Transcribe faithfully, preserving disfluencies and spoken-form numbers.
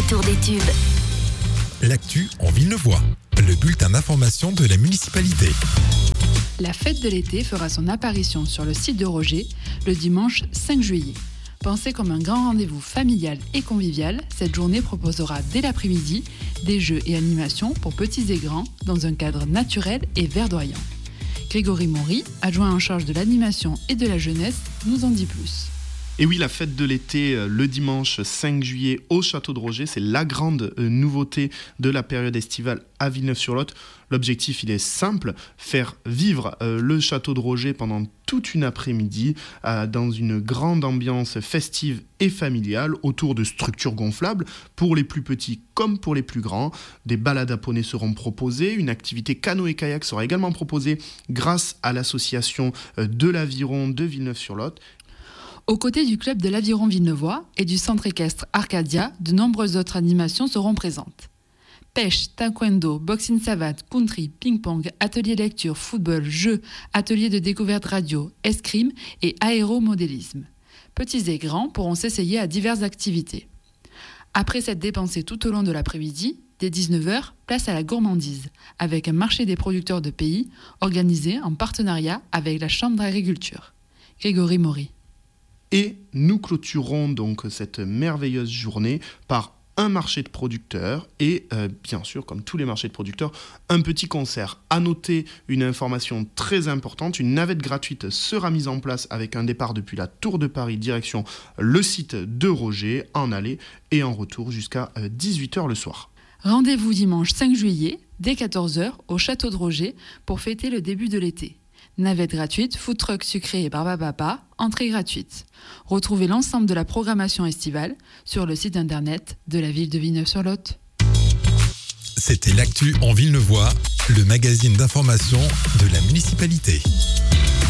retour des tubes. L'actu en Villeneuvois, le bulletin d'information de la municipalité. La fête de l'été fera son apparition sur le site de Roger le dimanche cinq juillet. Pensée comme un grand rendez-vous familial et convivial, cette journée proposera dès l'après-midi des jeux et animations pour petits et grands dans un cadre naturel et verdoyant. Grégory Maury, adjoint en charge de l'animation et de la jeunesse, nous en dit plus. Et oui, la fête de l'été, le dimanche cinq juillet au Château de Roger, c'est la grande nouveauté de la période estivale à Villeneuve-sur-Lot. L'objectif, il est simple, faire vivre le Château de Roger pendant toute une après-midi dans une grande ambiance festive et familiale autour de structures gonflables pour les plus petits comme pour les plus grands. Des balades à poney seront proposées, une activité canoë-kayak sera également proposée grâce à l'association de l'Aviron de Villeneuve-sur-Lot. Aux côtés du club de l'Aviron Villeneuvois et du centre équestre Arcadia, de nombreuses autres animations seront présentes. Pêche, taekwondo, boxing savate, country, ping-pong, atelier lecture, football, jeux, atelier de découverte radio, escrime et aéromodélisme. Petits et grands pourront s'essayer à diverses activités. Après s'être dépensés tout au long de l'après-midi, dès dix-neuf heures, place à la gourmandise, avec un marché des producteurs de pays organisé en partenariat avec la Chambre d'agriculture. Grégory Maury. Et nous clôturons donc cette merveilleuse journée par un marché de producteurs et euh, bien sûr, comme tous les marchés de producteurs, un petit concert. À noter une information très importante, une navette gratuite sera mise en place avec un départ depuis la Tour de Paris direction le site de Roger en aller et en retour jusqu'à dix-huit heures le soir. Rendez-vous dimanche cinq juillet dès quatorze heures au Château de Roger pour fêter le début de l'été. Navette gratuite, food truck sucré et barbapapa, entrée gratuite. Retrouvez l'ensemble de la programmation estivale sur le site internet de la ville de Villeneuve-sur-Lot. C'était l'actu en Villeneuvois, le magazine d'information de la municipalité.